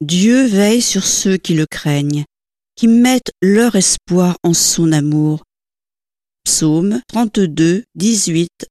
Dieu veille sur ceux qui le craignent, qui mettent leur espoir en son amour. Psaume 32, 18